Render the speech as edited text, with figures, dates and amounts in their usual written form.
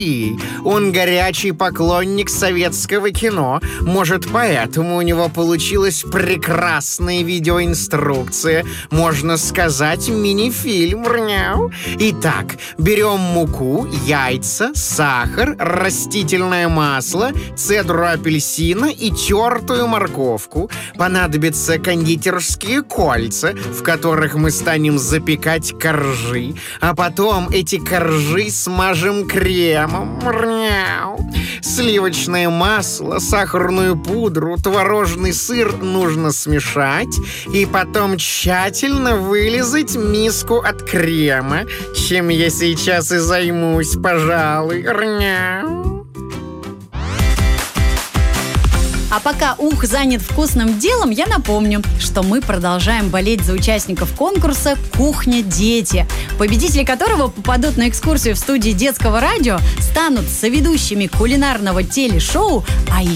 Он горячий поклонник советского кино. Может, поэтому у него получилась прекрасная видеоинструкция. Можно сказать, мини-фильм. Итак, берем муку, яйца, сахар, растительное масло, цедру апельсина и тертую морковку. Понадобятся кондитерские кольца, в которых мы станем запекать коржи. А потом эти коржи смажем кремом. Сливочное масло, сахарную пудру, творожный сыр нужно смешать и потом тщательно вылизать миску от крема, чем я сейчас и займусь, пожалуй. А пока Ух занят вкусным делом, я напомню, что мы продолжаем болеть за участников конкурса «Кухня. Дети», победители которого попадут на экскурсию в студии детского радио, станут соведущими кулинарного телешоу, а